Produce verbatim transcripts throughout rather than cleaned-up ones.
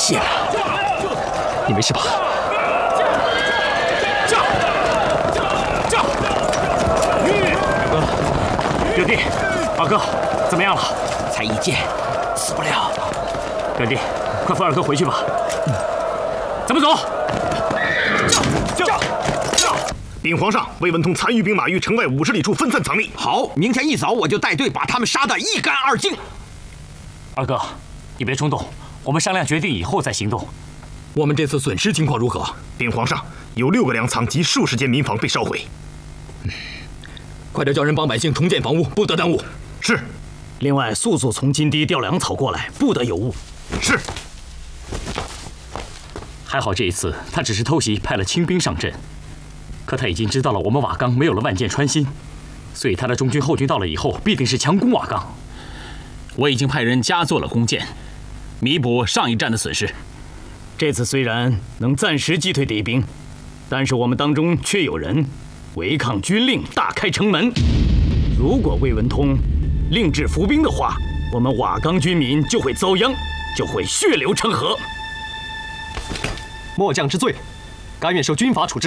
谢了，你没事吧？ 驾！驾！哥，表弟，二哥，怎么样了？ 才一箭，死不了。 表弟，快扶二哥回去吧。嗯，咱们走。驾！驾！驾！ 禀皇上，魏文通残余兵马于城外五十里处分散藏匿。 好，明天一早我就带队把他们杀得一干二净。 二哥，你别冲动，我们商量决定以后再行动。 我们这次损失情况如何？ 禀皇上，有六个粮仓及数十间民房被烧毁。 嗯，快点叫人帮百姓重建房屋，不得耽误。 是。 另外，速速从金堤调粮草过来，不得有误。 是。 还好这一次他只是偷袭，派了轻兵上阵，可他已经知道了我们瓦岗没有了万箭穿心，所以他的中军后军到了以后，必定是强攻瓦岗。 我已经派人加做了弓箭，弥补上一战的损失。 这次虽然能暂时击退敌兵，但是我们当中却有人违抗军令，大开城门。如果魏文通另制伏兵的话，我们瓦岗军民就会遭殃，就会血流成河。 末将知罪，甘愿受军法处置。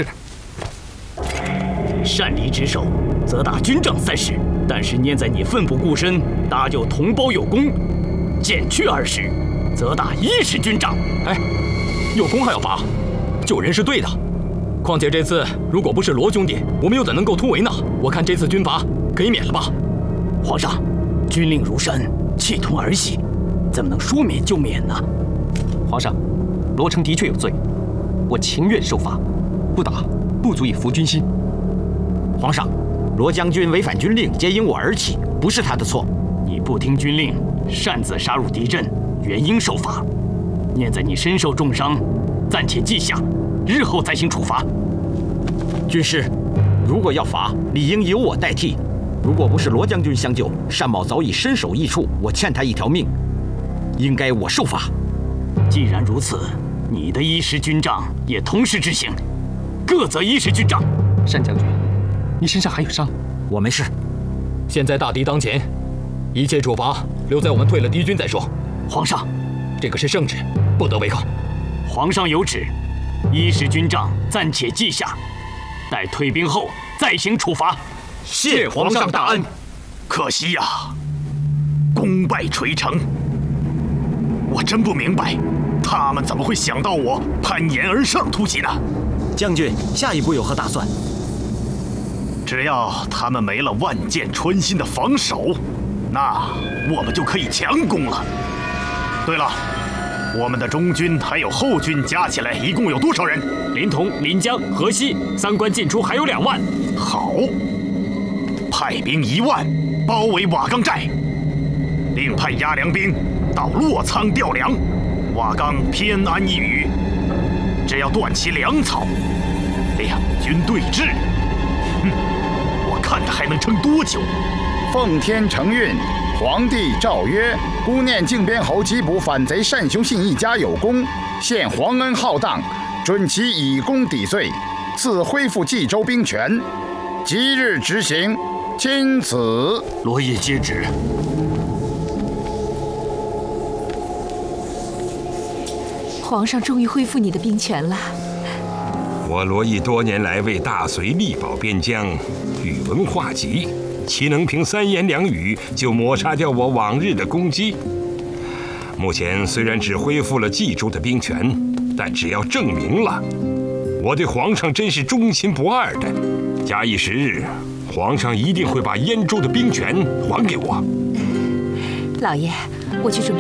擅离职守，则打军杖三十；但是念在你奋不顾身，搭救同胞有功，减去二十，则打一十军杖。 哎，有功还要罚，救人是对的。况且这次如果不是罗兄弟，我们又怎能够突围呢？我看这次军罚可以免了吧？ 皇上，军令如山，切同儿戏，怎么能说免就免呢？ 皇上，罗成的确有罪，我情愿受罚，不打不足以服军心。 皇上，罗将军违反军令，皆因我而起，不是他的错。 你不听军令，擅自杀入敌阵，原应受罚。念在你身受重伤，暂且记下，日后再行处罚。 军师，如果要罚，理应由我代替。如果不是罗将军相救，单某早已身首异处，我欠他一条命，应该我受罚。 既然如此，你的衣食军杖也同时执行，各责衣食军杖。 单将军，你身上还有伤， 我没事。 现在大敌当前，一切处罚留在我们退了敌军再说。 皇上， 这个是圣旨，不得违抗。 皇上有旨，衣食军杖暂且记下，待退兵后再行处罚。 谢皇上大恩。可惜呀，功败垂成。我真不明白，他们怎么会想到我攀岩而上突袭呢？ 将军，下一步有何打算？ 只要他们没了万箭穿心的防守，那我们就可以强攻了。对了，我们的中军还有后军加起来一共有多少人？ 临潼、临江、河西三关进出还有两万。 好，派兵一万包围瓦岗寨，另派押粮兵到洛仓调粮。瓦岗偏安一隅，只要断其粮草，两军对峙，哼，我看他还能撑多久？ 奉天承运，皇帝诏曰：孤念靖边侯缉捕反贼单雄信一家有功，献皇恩浩荡，准其以功抵罪，赐恢复冀州兵权。即日执行，钦此。 罗烨接旨。 皇上终于恢复你的兵权了。 我罗烨多年来为大隋力保边疆，宇文化及，岂能凭三言两语就抹杀掉我往日的功绩？目前虽然只恢复了冀州的兵权，但只要证明了我对皇上真是忠心不二的，假以时日，皇上一定会把燕州的兵权还给我。 老爷，我去准备。